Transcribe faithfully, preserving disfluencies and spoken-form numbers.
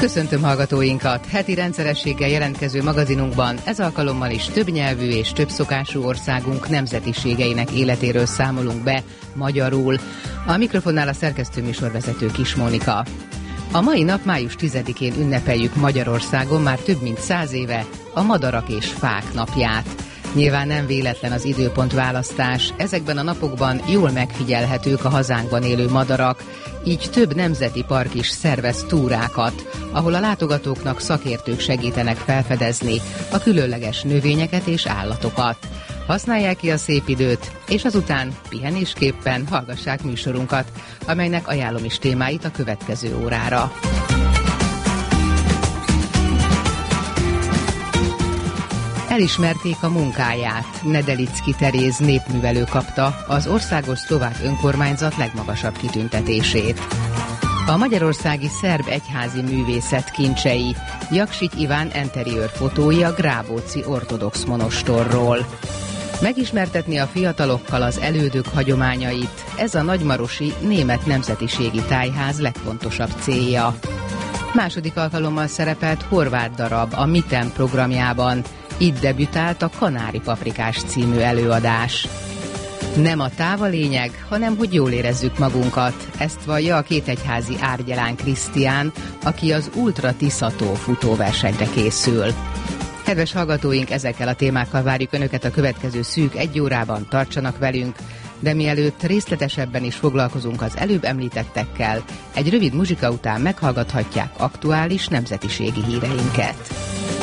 Köszöntöm hallgatóinkat! Heti rendszerességgel jelentkező magazinunkban ez alkalommal is többnyelvű és többszokású országunk nemzetiségeinek életéről számolunk be magyarul. A mikrofonnál a szerkesztő műsorvezető Kis Mónika. A mai nap, május tizedikén ünnepeljük Magyarországon már több mint száz éve a Madarak és Fák napját. Nyilván nem véletlen az időpontválasztás, ezekben a napokban jól megfigyelhetők a hazánkban élő madarak, így több nemzeti park is szervez túrákat, ahol a látogatóknak szakértők segítenek felfedezni a különleges növényeket és állatokat. Használják ki a szép időt, és azután pihenésképpen hallgassák műsorunkat, amelynek ajánlom is témáit a következő órára. Elismerték a munkáját. Nedelicki Teréz népművelő kapta az Országos Szlovák Önkormányzat legmagasabb kitüntetését. A magyarországi szerb egyházi művészet kincsei, Jaksit Iván interiőr fotói a Grábóci ortodox monostorról. Megismertetni a fiatalokkal az elődök hagyományait, ez a nagymarosi német nemzetiségi tájház legfontosabb célja. Második alkalommal szerepelt horvát darab a Mitem programjában, itt debütált a Kanári Paprikás című előadás. Nem a táv a lényeg, hanem hogy jól érezzük magunkat. Ezt vallja a kétegyházi Árgyelán Krisztián, aki az Ultra Tiszató futóversenyre készül. Kedves hallgatóink, ezekkel a témákkal várjuk Önöket a következő szűk egy órában, tartsanak velünk, de mielőtt részletesebben is foglalkozunk az előbb említettekkel, egy rövid muzsika után meghallgathatják aktuális nemzetiségi híreinket.